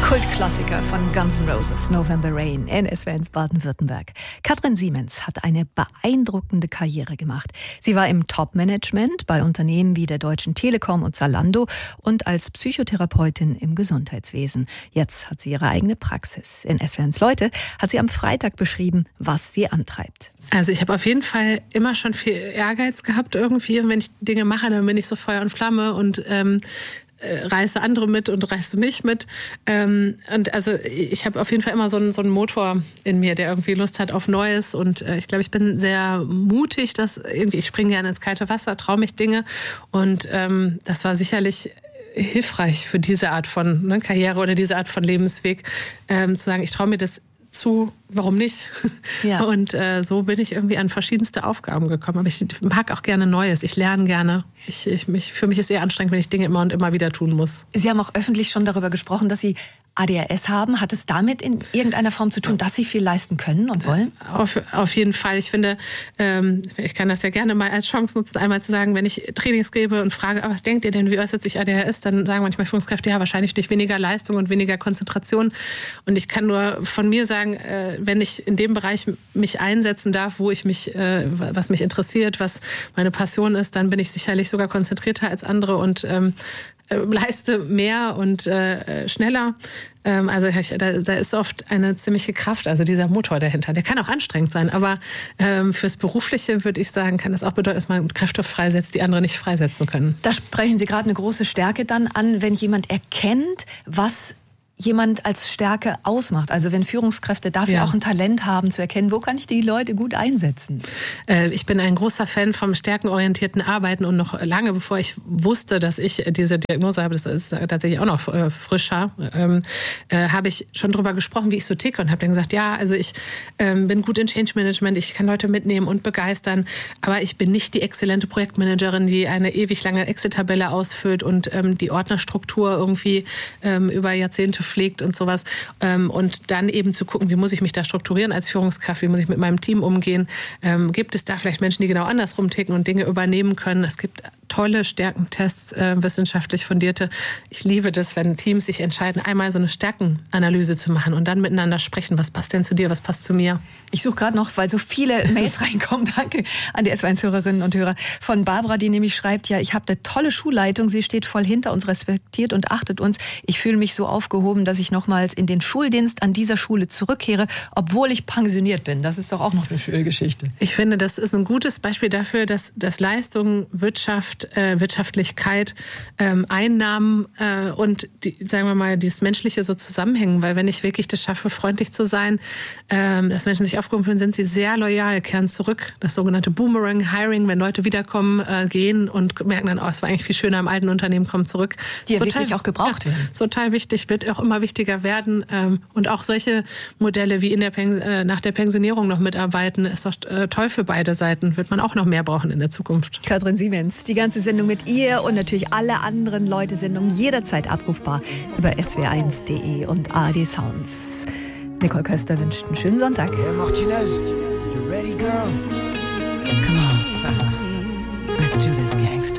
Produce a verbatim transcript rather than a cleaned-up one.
Kultklassiker von Guns N' Roses, November Rain, in S W R eins Baden-Württemberg. Katrin Siemens hat eine beeindruckende Karriere gemacht. Sie war im Top-Management bei Unternehmen wie der Deutschen Telekom und Zalando und als Psychotherapeutin im Gesundheitswesen. Jetzt hat sie ihre eigene Praxis. In S W R eins Leute hat sie am Freitag beschrieben, was sie antreibt. Also ich habe auf jeden Fall immer schon viel Ehrgeiz gehabt irgendwie. Und wenn ich Dinge mache, dann bin ich so Feuer und Flamme und ähm, reiße andere mit und reiße mich mit. Ähm, und also ich habe auf jeden Fall immer so einen, so einen Motor in mir, der irgendwie Lust hat auf Neues. Und äh, ich glaube, ich bin sehr mutig, dass irgendwie, ich springe gerne ins kalte Wasser, traue mich Dinge. Und ähm, das war sicherlich hilfreich für diese Art von ne, Karriere oder diese Art von Lebensweg, ähm, zu sagen, ich traue mir das zu, warum nicht? Ja. Und äh, so bin ich irgendwie an verschiedenste Aufgaben gekommen. Aber ich mag auch gerne Neues. Ich lerne gerne. Ich, ich, mich, für mich ist es eher anstrengend, wenn ich Dinge immer und immer wieder tun muss. Sie haben auch öffentlich schon darüber gesprochen, dass Sie A D H S haben. Hat es damit in irgendeiner Form zu tun, dass Sie viel leisten können und wollen? Auf, auf jeden Fall. Ich finde, ähm, ich kann das ja gerne mal als Chance nutzen, einmal zu sagen, wenn ich Trainings gebe und frage, was denkt ihr denn, wie äußert sich A D H S? Dann sagen manchmal Führungskräfte, ja, wahrscheinlich durch weniger Leistung und weniger Konzentration. Und ich kann nur von mir sagen, äh, wenn ich in dem Bereich mich einsetzen darf, wo ich mich, äh, was mich interessiert, was meine Passion ist, dann bin ich sicherlich sogar konzentrierter als andere und ähm, leiste mehr und äh, schneller. Ähm, also ich, da, da ist oft eine ziemliche Kraft, also dieser Motor dahinter. Der kann auch anstrengend sein, aber ähm, fürs Berufliche würde ich sagen, kann das auch bedeuten, dass man Kräfte freisetzt, die andere nicht freisetzen können. Da sprechen Sie gerade eine große Stärke dann an, wenn jemand erkennt, was jemand als Stärke ausmacht. Also wenn Führungskräfte dafür ja. auch ein Talent haben, zu erkennen, wo kann ich die Leute gut einsetzen? Äh, ich bin ein großer Fan vom stärkenorientierten Arbeiten und noch lange bevor ich wusste, dass ich diese Diagnose habe, das ist tatsächlich auch noch äh, frischer, ähm, äh, habe ich schon drüber gesprochen, wie ich so ticke und habe dann gesagt, ja, also ich ähm, bin gut in Change Management, ich kann Leute mitnehmen und begeistern, aber ich bin nicht die exzellente Projektmanagerin, die eine ewig lange Excel-Tabelle ausfüllt und ähm, die Ordnerstruktur irgendwie ähm, über Jahrzehnte pflegt und sowas. Und dann eben zu gucken, wie muss ich mich da strukturieren als Führungskraft, wie muss ich mit meinem Team umgehen. Ähm, gibt es da vielleicht Menschen, die genau andersrum ticken und Dinge übernehmen können? Es gibt tolle Stärkentests, äh, wissenschaftlich fundierte. Ich liebe das, wenn Teams sich entscheiden, einmal so eine Stärkenanalyse zu machen und dann miteinander sprechen. Was passt denn zu dir, was passt zu mir? Ich suche gerade noch, weil so viele Mails reinkommen, danke an die S W R eins-Hörerinnen und Hörer, von Barbara, die nämlich schreibt, ja, ich habe eine tolle Schulleitung, sie steht voll hinter uns, respektiert und achtet uns. Ich fühle mich so aufgehoben, dass ich nochmals in den Schuldienst an dieser Schule zurückkehre, obwohl ich pensioniert bin. Das ist doch auch noch eine schöne Geschichte. Ich finde, das ist ein gutes Beispiel dafür, dass, dass Leistung, Wirtschaft, äh, Wirtschaftlichkeit, ähm, Einnahmen äh, und, die, sagen wir mal, dieses Menschliche so zusammenhängen. Weil wenn ich wirklich das schaffe, freundlich zu sein, ähm, dass Menschen sich aufgehoben fühlen, sind sie sehr loyal, kehren zurück. Das sogenannte Boomerang-Hiring, wenn Leute wiederkommen, äh, gehen und merken dann, oh, es war eigentlich viel schöner im alten Unternehmen, kommen zurück. Die ja wirklich auch gebraucht ja, werden. Total wichtig, wird auch immer wichtiger werden. Ähm, und auch solche Modelle wie in der Pens- äh, nach der Pensionierung noch mitarbeiten, ist doch äh, toll für beide Seiten. Wird man auch noch mehr brauchen in der Zukunft. Katrin Siemens, die ganze Sendung mit ihr und natürlich alle anderen Leute-Sendungen jederzeit abrufbar über s w r eins punkt d e und A R D Sounds. Nicole Köster wünscht einen schönen Sonntag. Yeah, Martinez, you ready, girl? Come on. Let's do this, gangster.